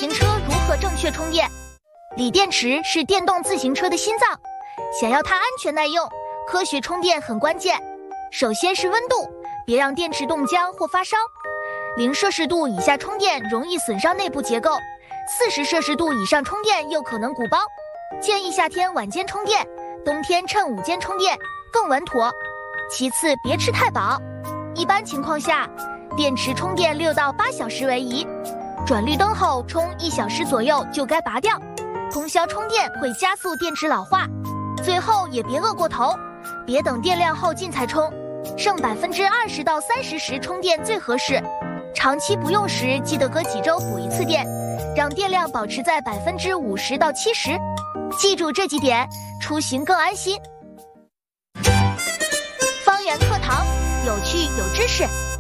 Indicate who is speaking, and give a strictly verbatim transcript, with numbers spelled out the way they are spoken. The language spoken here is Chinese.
Speaker 1: 行车如何正确充电。锂电池是电动自行车的心脏，想要它安全耐用，科学充电很关键。首先是温度，别让电池冻僵或发烧。零摄氏度以下充电容易损伤内部结构，四十摄氏度以上充电又可能鼓包。建议夏天晚间充电，冬天趁午间充电更稳妥。其次，别吃太饱。一般情况下，电池充电六到八小时为宜。转绿灯后充一小时左右就该拔掉，通宵充电会加速电池老化。最后也别饿过头，别等电量耗尽才充，剩百分之二十到三十时充电最合适。长期不用时，记得隔几周补一次电，让电量保持在百分之五十到七十。记住这几点，出行更安心。方圆课堂，有趣有知识。